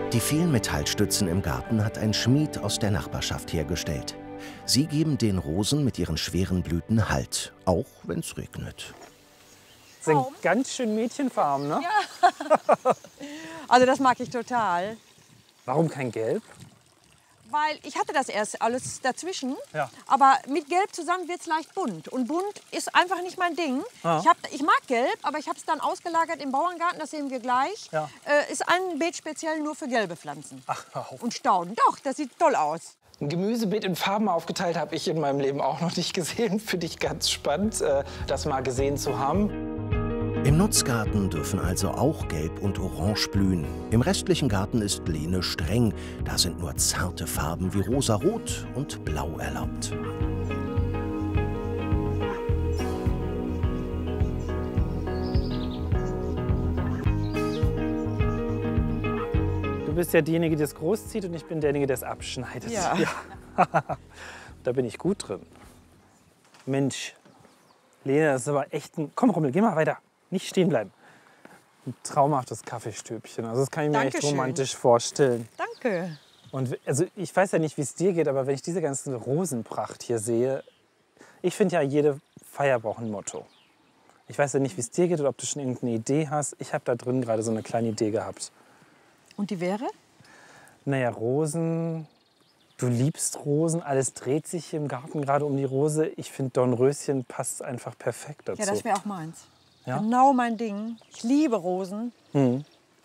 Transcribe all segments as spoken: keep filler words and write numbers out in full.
Die vielen Metallstützen im Garten hat ein Schmied aus der Nachbarschaft hergestellt. Sie geben den Rosen mit ihren schweren Blüten Halt, auch wenn es regnet. Das sind ganz schön Mädchenfarben, ne? Ja. Also das mag ich total. Warum kein Gelb? Weil ich hatte das erst alles dazwischen, Ja. aber mit Gelb zusammen wird es leicht bunt. Und bunt ist einfach nicht mein Ding. Ah. Ich, hab, ich mag Gelb, aber ich habe es dann ausgelagert im Bauerngarten, das sehen wir gleich. Ja. Äh, ist ein Beet speziell nur für gelbe Pflanzen. Ach, hör auf. Und Stauden. Doch, das sieht toll aus. Ein Gemüsebeet in Farben aufgeteilt habe ich in meinem Leben auch noch nicht gesehen. Finde ich ganz spannend, äh, das mal gesehen zu haben. Im Nutzgarten dürfen also auch Gelb und Orange blühen. Im restlichen Garten ist Lene streng. Da sind nur zarte Farben wie Rosarot und Blau erlaubt. Du bist ja diejenige, die es großzieht und ich bin derjenige, der es abschneidet. Ja. Ja. Da bin ich gut drin. Mensch, Lene, das ist aber echt ein... Komm, Rummel, geh mal weiter. Nicht stehen bleiben. Ein traumhaftes Kaffeestübchen. Also das kann ich mir echt Dankeschön. romantisch vorstellen. Danke. Und also ich weiß ja nicht, wie es dir geht, aber wenn ich diese ganze Rosenpracht hier sehe, ich finde ja, jede Feier braucht ein Motto. Ich weiß ja nicht, wie es dir geht oder ob du schon irgendeine Idee hast. Ich habe da drin gerade so eine kleine Idee gehabt. Und die wäre? Naja, Rosen, du liebst Rosen, alles dreht sich hier im Garten gerade um die Rose. Ich finde, Dornröschen passt einfach perfekt dazu. Ja, das wäre auch meins. Ja? Genau mein Ding. Ich liebe Rosen. Mhm.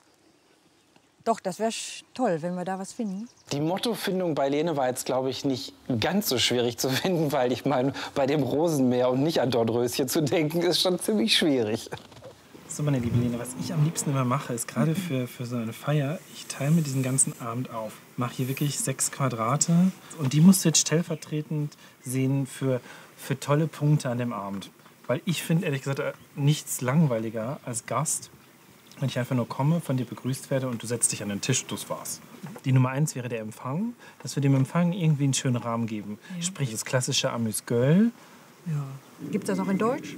Doch, das wäre toll, wenn wir da was finden. Die Mottofindung bei Lene war jetzt, glaube ich, nicht ganz so schwierig zu finden, weil ich meine, bei dem Rosenmeer und nicht an Dornröschen zu denken, ist schon ziemlich schwierig. So, meine liebe Lene, was ich am liebsten immer mache, ist gerade für, für so eine Feier, ich teile mir diesen ganzen Abend auf. Mache hier wirklich sechs Quadrate und die musst du jetzt stellvertretend sehen für, für tolle Punkte an dem Abend. Weil ich finde, ehrlich gesagt, nichts langweiliger als Gast, wenn ich einfach nur komme, von dir begrüßt werde und du setzt dich an den Tisch, das war's. Die Nummer eins wäre der Empfang, dass wir dem Empfang irgendwie einen schönen Rahmen geben. Ja. Sprich, das klassische Amüs-Gueule. Ja. Gibt es das auch in Deutsch?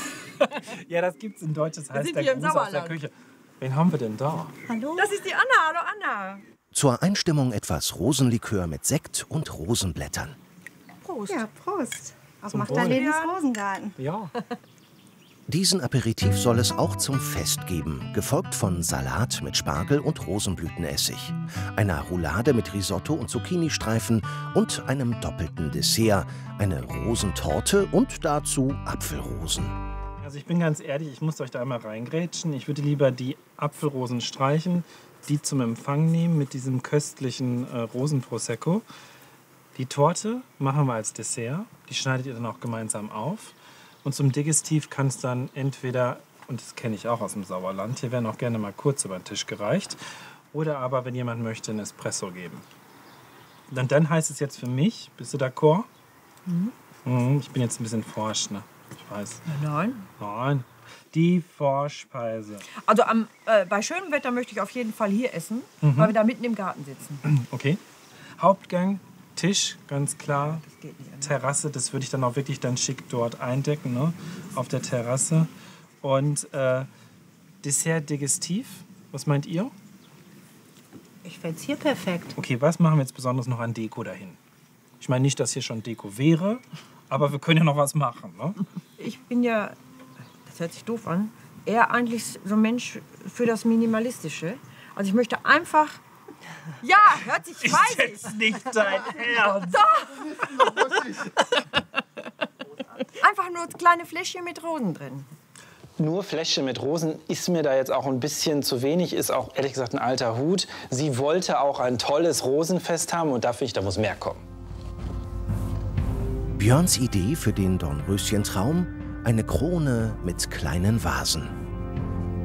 Ja, das gibt's in Deutsch, das heißt sind der hier im Gruß aus der Sauerland. Küche. Wen haben wir denn da? Hallo? Das ist die Anna. Hallo, Anna. Zur Einstimmung etwas Rosenlikör mit Sekt und Rosenblättern. Prost. Ja, Prost. Auf Zum Wohl. Magdalenes Rosengarten. Ja. Diesen Aperitif soll es auch zum Fest geben, gefolgt von Salat mit Spargel und Rosenblütenessig, einer Roulade mit Risotto und Zucchinistreifen und einem doppelten Dessert, eine Rosentorte und dazu Apfelrosen. Also ich bin ganz ehrlich, ich muss euch da einmal reingrätschen. Ich würde lieber die Apfelrosen streichen, die zum Empfang nehmen mit diesem köstlichen äh, Rosenprosecco. Die Torte machen wir als Dessert. Die schneidet ihr dann auch gemeinsam auf. Und zum Digestiv kann es dann entweder, und das kenne ich auch aus dem Sauerland, hier werden auch gerne mal kurz über den Tisch gereicht, oder aber, wenn jemand möchte, einen Espresso geben. Und dann heißt es jetzt für mich, bist du d'accord? Mhm. Mhm, ich bin jetzt ein bisschen forsch, ne? Ich weiß. Nein. Nein. Die Vorspeise. Also am, äh, bei schönem Wetter möchte ich auf jeden Fall hier essen, Mhm. weil wir da mitten im Garten sitzen. Okay. Hauptgang, Tisch, ganz klar. Das geht nicht anders. Terrasse, das würde ich dann auch wirklich dann schick dort eindecken, ne? Auf der Terrasse. Und äh, Dessert digestiv, was meint ihr? Ich fände es hier perfekt. Okay, was machen wir jetzt besonders noch an Deko dahin? Ich meine nicht, dass hier schon Deko wäre, aber wir können ja noch was machen, ne? Ich bin ja, das hört sich doof an, eher eigentlich so ein Mensch für das Minimalistische. Also ich möchte einfach... Ja, hört sich, ich weiß ich. Ist nicht dein Ernst. Einfach nur kleine Fläschchen mit Rosen drin. Nur Fläschchen mit Rosen ist mir da jetzt auch ein bisschen zu wenig, ist auch ehrlich gesagt ein alter Hut. Sie wollte auch ein tolles Rosenfest haben und da finde ich, da muss mehr kommen. Björns Idee für den Dornröschentraum? Eine Krone mit kleinen Vasen.